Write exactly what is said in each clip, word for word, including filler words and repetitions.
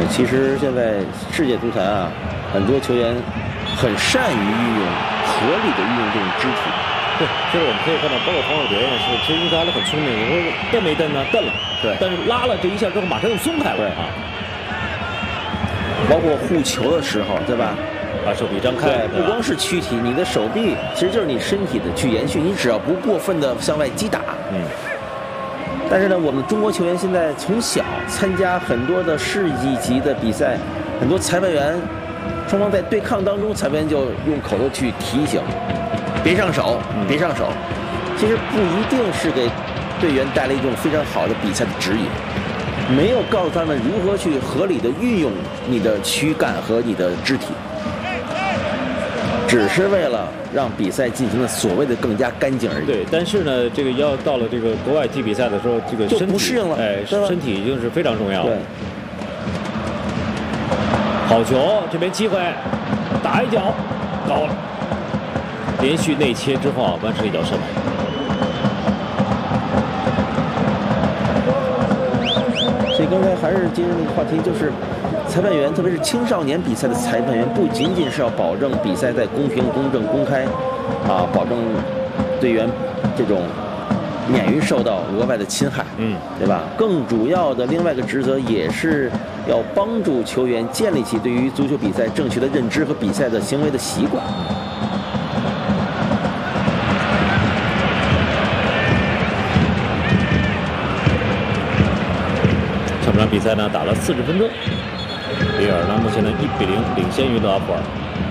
呃，其实现在世界足坛啊，很多球员很善于运用合理的运用这种肢体。 对，就是我们可以看到，包括黄晓别也是，其实英格兰人很聪明，你说蹬没蹬呢？蹬了， 对， 但是拉了这一下之后，马上又松开了， 对啊。 包括护球的时候，对吧？ 把手臂张开， 对，不光是躯体，你的手臂其实就是你身体的去延续，你只要不过分的向外击打。 嗯。 但是呢，我们中国球员现在从小参加很多的市一级的比赛，很多裁判员双方在对抗当中，裁判员就用口头去提醒，别上手，别上手。其实不一定是给队员带来一种非常好的比赛的指引。没有告诉他们如何去合理的运用你的躯干和你的肢体，只是为了让比赛进行的所谓的更加干净而已。 对，但是呢，这个要到了这个国外踢比赛的时候，这个身体就不适应了， 哎，身体已经是非常重要。 对， 好球，这边机会，打一脚，高了，连续内切之后啊，完成一脚射门。 所以刚才还是接着那个话题，就是裁判员，特别是青少年比赛的裁判员，不仅仅是要保证比赛在公平、公正、公开，啊，保证队员这种免于受到额外的侵害， 嗯， 对吧？更主要的另外一个职责也是要帮助球员建立起对于足球比赛正确的认知和比赛的行为的习惯。 这场比赛呢打了四十分钟，里尔呢目前呢一比零领先于勒阿弗尔。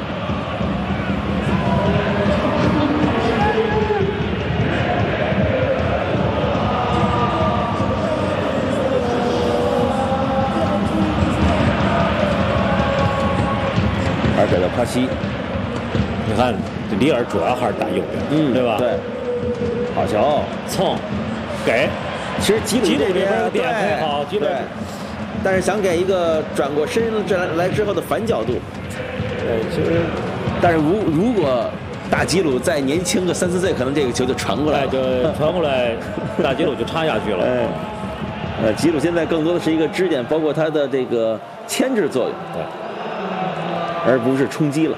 而给了帕西， 你看这里尔主要还是打右边， 嗯， 对吧？ 对，好球， 蹭，给。 其实吉鲁这边点很好，吉鲁， 但是想给一个转过身来之后的反角度。 对，其实， 但是如如果大吉鲁再年轻个三四岁，可能这个球就传过来了， 就传过来，大吉鲁就插下去了。 哎，呃，吉鲁现在更多的是一个支点，包括他的这个牵制作用， 对， 而不是冲击了。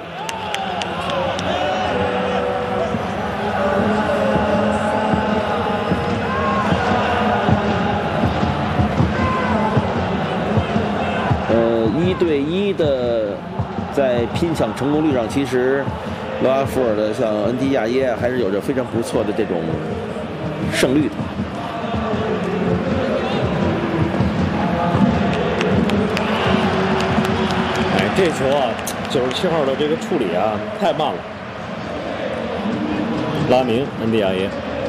一对一的，在拼抢成功率上，其实勒阿弗尔的像恩迪亚耶还是有着非常不错的这种胜率的。 哎，这球啊，九十七号的这个处理啊，太慢了。拉明，恩迪亚耶。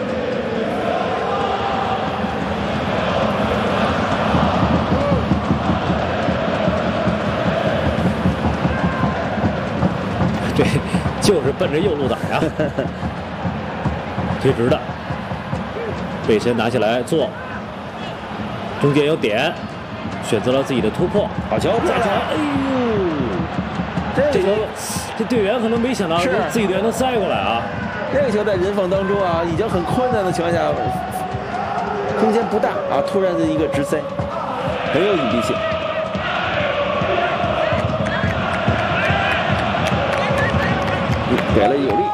对，就是奔着右路打呀，推直的，背身拿起来做，中间有点，选择了自己的突破， 好球， 加球，哎呦，这球这队员可能没想到自己队员能塞过来啊。 这个球在人防当中啊，已经很困难的情况下，空间不大啊，突然的一个直塞，很有隐蔽性。给了有力，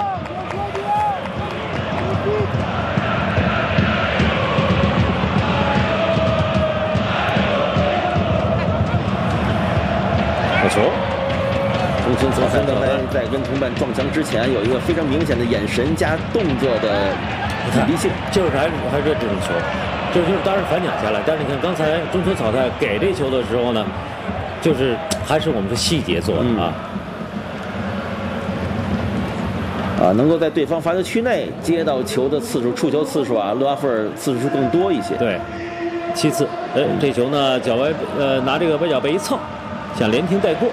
好球！ 中村泽三刚才在跟同伴撞墙之前，有一个非常明显的眼神加动作的隐蔽性， 就是还是还是这种球，这就是当然反抢下来，但是你看刚才中村草太给这球的时候呢，就是还是我们的细节做的啊。嗯啊，能够在对方罚球区内接到球的次数、触球次数啊，勒阿弗尔次数是更多一些。 对，七次。哎，这球呢，脚外呃拿这个外脚背一蹭，想连停带过。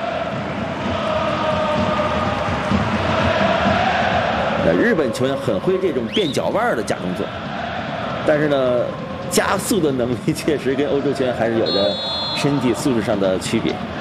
那日本球员很会这种变脚腕的假动作，但是呢，加速的能力确实跟欧洲球员还是有着身体素质上的区别。